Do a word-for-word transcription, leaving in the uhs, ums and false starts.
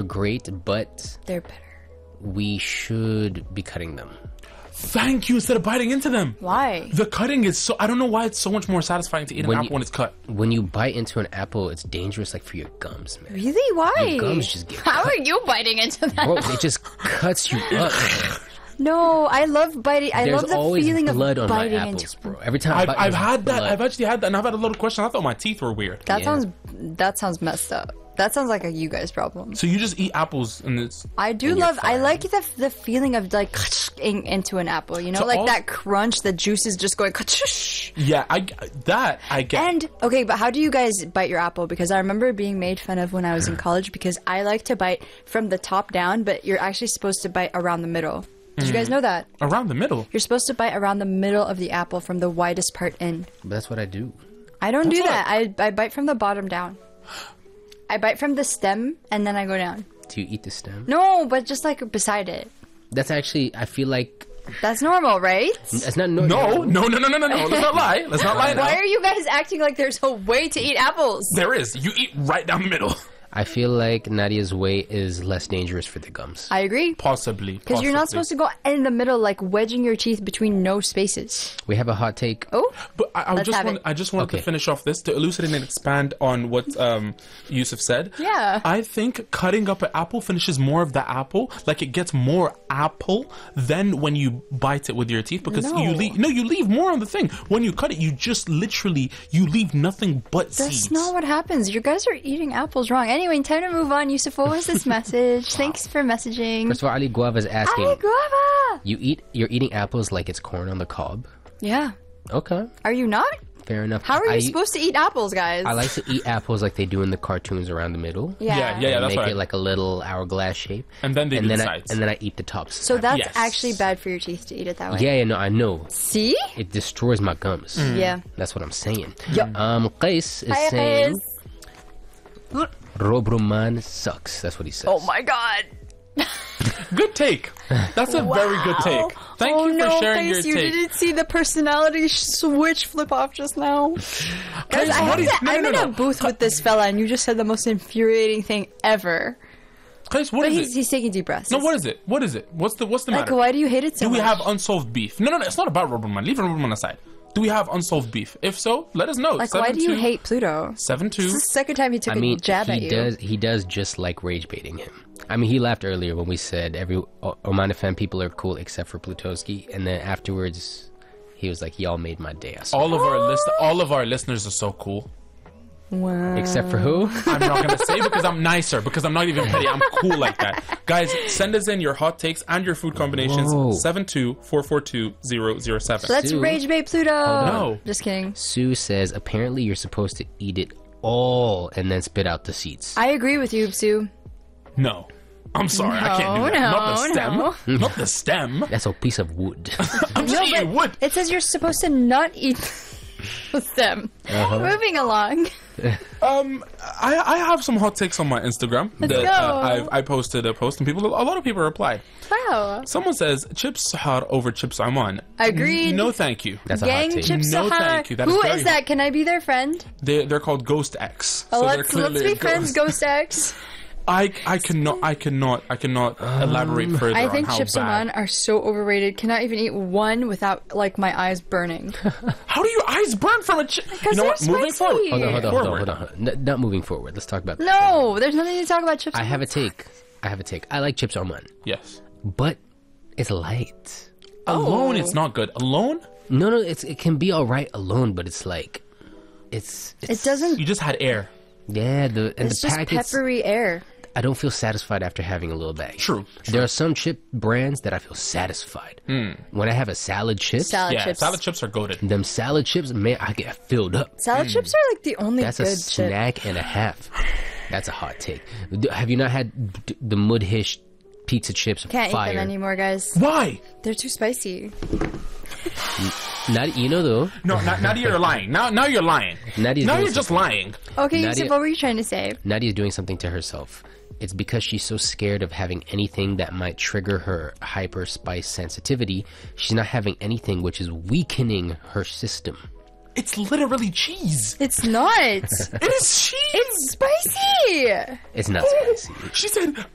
great, but they're better. We should be cutting them. Thank you, instead of biting into them. Why? The cutting is so... I don't know why it's so much more satisfying to eat When an you- apple when it's cut. When you bite into an apple, it's dangerous, like for your gums, man. Really? Why? Your gums just get How are you biting into that? Bro, it just cuts you up. Man. No, I love biting. I There's love the always feeling blood of on my biting apples, into. bro. Every time I I've, bite, I've there's had that. blood. I've actually had that, and I've had a little question. I thought my teeth were weird. That Yeah. sounds. That sounds messed up. That sounds like a you guys problem. So you just eat apples, and it's... I do And you're love. I fine. like the the feeling of like in, into an apple. You know, So like all- that crunch. The juice is just going. Yeah, I... That, I get. And okay, but how do you guys bite your apple? Because I remember being made fun of when I was in college because I like to bite from the top down, but you're actually supposed to bite around the middle. Did you guys know that? Around the middle. You're supposed to bite around the middle of the apple from the widest part in. But that's what I do. I don't do That's that. I, I bite from the bottom down. I bite from the stem and then I go down. Do you eat the stem? No, but just like beside it. That's actually, I feel like, That's normal, right? it's not no. No, no, no, no, no, no, no. Let's not lie. Let's not lie now. Why are you guys acting like there's a way to eat apples? There is. You eat right down the middle. I feel like Nadia's way is less dangerous for the gums. I agree. Possibly. Because you're not supposed to go in the middle, like wedging your teeth between no spaces. We have a hot take. Oh, But I, I Let's just have want, it. I just wanted Okay. to finish off this to elucidate and expand on what um, Yusuf said. Yeah. I think cutting up an apple finishes more of the apple, like it gets more apple than when you bite it with your teeth, because No. you leave no, you leave more on the thing. When you cut it, you just literally you leave nothing but that's seeds. not what happens. You guys are eating apples wrong. Anyway, time to move on. Yusuf, what was this message? Thanks for messaging. First of all, Ali Guava's asking, Ay, guava! you eat, you're eating apples like it's corn on the cob. Yeah. Okay, Are you not? fair enough. How are you I, supposed to eat apples, guys? I like to eat apples like they do in the cartoons around the middle. Yeah. Yeah, yeah, yeah. And That's make right. it like a little hourglass shape. And then they and do then the I, sides. and then I eat the tops. So that's Yes. actually bad for your teeth to eat it that way. yeah, yeah, no, I know. See? It destroys my gums. Yeah. That's what I'm saying. Yeah. Um, Qais is Hi, saying guys. Robroman sucks. That's what he says. Oh my god. Good take. That's a very good take. Thank oh you for no, sharing Face, your you take. didn't see the personality switch flip off just now. Guys, Guys, I what have is- to, no, I'm no, in no, a no. booth with this fella, and you just said the most infuriating thing ever. Guys, what But is he's, it? he's taking deep breaths. No, what is it? What is it? What's the what's the Like, matter? why do you hate it so Do we much? have unsolved beef? No, no, no. It's not about Roberman. Leave Roberman aside. Do we have unsolved beef? If so, let us know. Like, why do you hate Pluto? Seven two. This is the second time he took I mean, a jab he at you. does. He does just like rage baiting him. I mean, he laughed earlier when we said every O- Oman fan people are cool except for Plutowski, and then afterwards, he was like, "Y'all made my day." I swear. All of our list, all of our listeners are so cool. Wow. Except for who? I'm not gonna say because I'm nicer, because I'm not even petty. I'm cool like that. Guys, send us in your hot takes and your food combinations. Whoa. Seven two four four two zero zero seven. Let's Sue. rage bait Pluto. No. Just kidding. Sue says apparently you're supposed to eat it all and then spit out the seeds. I agree with you, Sue. No, I'm sorry, I can't do No, that. no, not the stem. no. Not the stem. That's a piece of wood. I'm just No, eating but wood. it says you're supposed to not eat the stem. Uh-huh. Moving along. Um, I I have some hot takes on my Instagram. Let's that go. Uh, I I posted a post and people, a lot of people replied. Wow. Someone says chips Sahar over chips Oman. Agreed. No, thank you. That's a Gang hot take. Chips No, Sahara. thank you. That is Who very is that? Can I be their friend? They they're called Ghost X. Oh, So they're let's let's clearly be a friends, ghost. Ghost X. I I cannot I cannot I cannot elaborate further I on think how Chips bad. Oman are so overrated. Cannot even eat one without like my eyes burning. How do your eyes burn from a chip? You Because know they're what? Moving spicy. forward. Hold on, hold on, hold on, Forward. hold on. hold on. N- not moving forward. Let's talk about this. No, there's nothing to talk about Chips. I have a Oman. take. I have a take. I like chips Oman, Yes. but it's light. Alone, Oh. it's not good. Alone, No, no, it's it can be all right alone, but it's like, it's, it's It doesn't. you just had air. yeah. The and It's the just packets. peppery air. I don't feel satisfied after having a little bag. True. There are some chip brands that I feel satisfied. When I have a salad chip, Salad Yeah, chips. salad chips are goated. them salad chips, man, I get filled up. Salad chips are like the only That's a good chip. snack and a half. That's a hot take. D- Have you not had d- the Mudhish pizza chips? Can't Fire. eat them anymore, guys. Why? They're too spicy. Not you know though. No, now, now you're lying. Now, now you're lying. Nadia's now doing you're just something. lying. Okay, Nadia- Yusuf, what were you trying to say? Nadia's doing something to herself. It's because she's so scared of having anything that might trigger her hyper spice sensitivity. She's not having anything which is weakening her system. It's literally cheese. It's not. It is cheese. It's spicy. It's not spicy. She said,